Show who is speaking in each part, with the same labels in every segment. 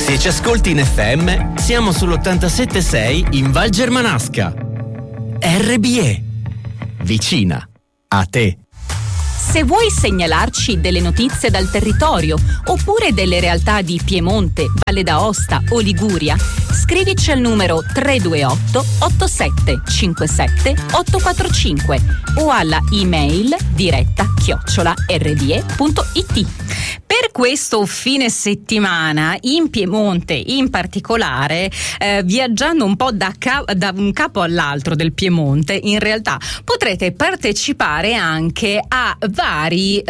Speaker 1: Se ci ascolti in FM, siamo sull'87.6 in Val Germanasca. RBE, vicina a te.
Speaker 2: Se vuoi segnalarci delle notizie dal territorio oppure delle realtà di Piemonte, Valle d'Aosta o Liguria, scrivici al numero 328 87 57 845 o alla email diretta@rbe.it. Per questo fine settimana in Piemonte, in particolare, viaggiando un po' da un capo all'altro del Piemonte, in realtà potrete partecipare anche a vari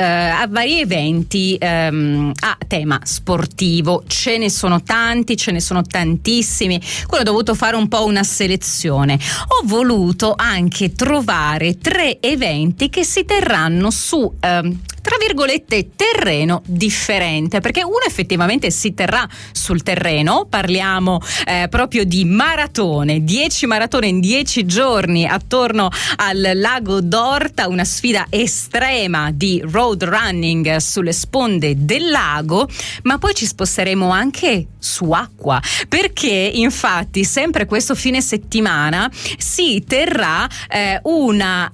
Speaker 2: eventi a tema sportivo. Ce ne sono tanti, ce ne sono tantissimi. Quindi ho dovuto fare un po' una selezione. Ho voluto anche trovare 3 eventi che si terranno su tra virgolette terreno differente, perché uno effettivamente si terrà sul terreno. Parliamo proprio di maratone, 10 maratone in 10 giorni attorno al lago d'Orta, una sfida estrema di road running sulle sponde del lago, ma poi ci sposteremo anche su acqua, perché infatti sempre questo fine settimana si terrà una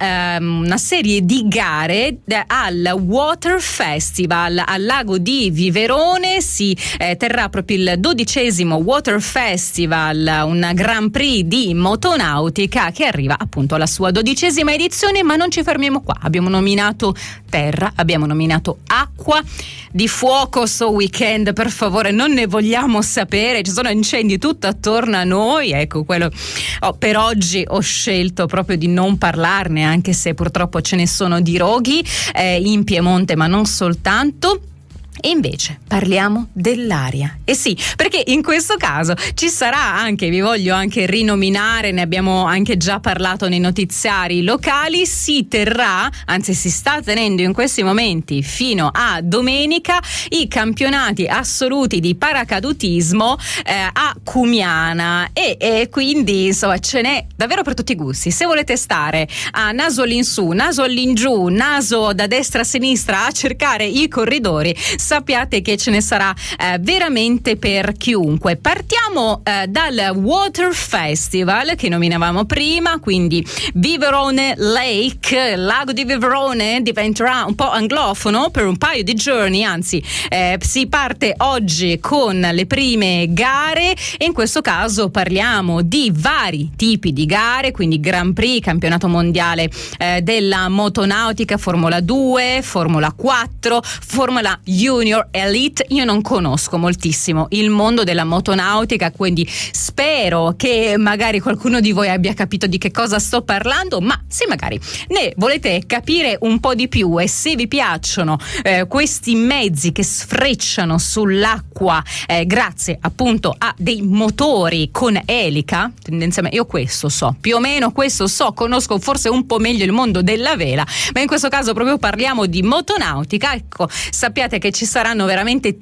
Speaker 2: serie di gare al Water Festival al lago di Viverone. Si terrà proprio il 12° Water Festival, un Grand Prix di motonautica che arriva appunto alla sua 12ª edizione, ma non ci fermiamo qua. Abbiamo nominato terra, abbiamo nominato acqua. Di fuoco sto weekend, per favore, non ne vogliamo sapere. Ci sono incendi tutto attorno a noi, ecco, quello per oggi ho scelto proprio di non parlarne, anche se purtroppo ce ne sono di roghi in Piemonte, ma non soltanto. E invece parliamo dell'aria. E sì, perché in questo caso ci sarà anche, vi voglio anche rinominare, ne abbiamo anche già parlato nei notiziari locali, si terrà, anzi si sta tenendo in questi momenti fino a domenica, i campionati assoluti di paracadutismo a Cumiana e quindi insomma ce n'è davvero per tutti i gusti. Se volete stare a naso all'insù, naso all'ingiù, naso da destra a sinistra a cercare i corridori, sappiate che ce ne sarà veramente per chiunque. Partiamo dal Water Festival che nominavamo prima, quindi Viverone Lake, il lago di Viverone diventerà un po' anglofono per un paio di giorni, anzi si parte oggi con le prime gare e in questo caso parliamo di vari tipi di gare, quindi Grand Prix, campionato mondiale della motonautica, Formula 2, Formula 4, Formula Junior Elite. Io non conosco moltissimo il mondo della motonautica, quindi spero che magari qualcuno di voi abbia capito di che cosa sto parlando, ma se magari ne volete capire un po' di più e se vi piacciono questi mezzi che sfrecciano sull'acqua grazie appunto a dei motori con elica, tendenzialmente io questo so, più o meno questo so, conosco forse un po' meglio il mondo della vela, ma in questo caso proprio parliamo di motonautica. Ecco, sappiate che ci saranno veramente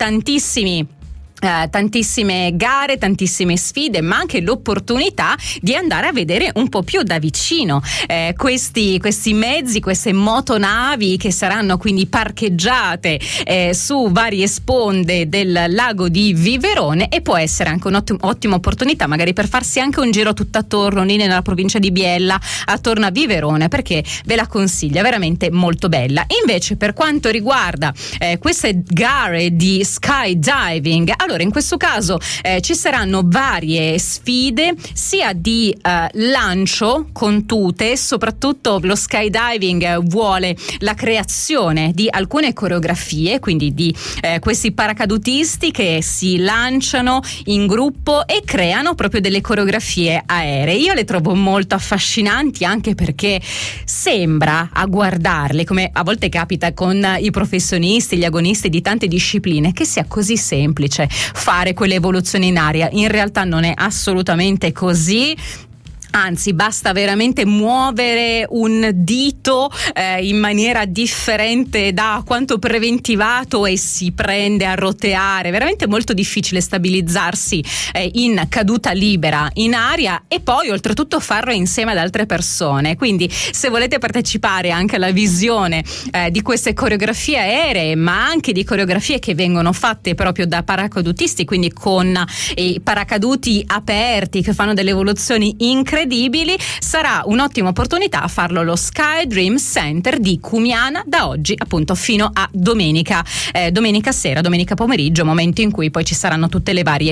Speaker 2: tantissime gare, tantissime sfide, ma anche l'opportunità di andare a vedere un po' più da vicino questi mezzi, queste motonavi che saranno quindi parcheggiate su varie sponde del lago di Viverone, e può essere anche un'ottima opportunità magari per farsi anche un giro tutt'attorno lì nella provincia di Biella attorno a Viverone, perché ve la consiglia, veramente molto bella. Invece per quanto riguarda queste gare di skydiving, allora in questo caso ci saranno varie sfide sia di lancio con tute, soprattutto lo skydiving vuole la creazione di alcune coreografie, quindi di questi paracadutisti che si lanciano in gruppo e creano proprio delle coreografie aeree. Io le trovo molto affascinanti, anche perché sembra a guardarle, come a volte capita con i professionisti, gli agonisti di tante discipline, che sia così semplice fare quelle evoluzioni in aria. In realtà non è assolutamente così. Anzi, basta veramente muovere un dito in maniera differente da quanto preventivato e si prende a roteare. Veramente molto difficile stabilizzarsi in caduta libera in aria e poi oltretutto farlo insieme ad altre persone. Quindi se volete partecipare anche alla visione di queste coreografie aeree, ma anche di coreografie che vengono fatte proprio da paracadutisti, quindi con i paracaduti aperti che fanno delle evoluzioni incredibili, sarà un'ottima opportunità a farlo allo Sky Dream Center di Cumiana da oggi appunto fino a domenica sera, domenica pomeriggio, momento in cui poi ci saranno tutte le varie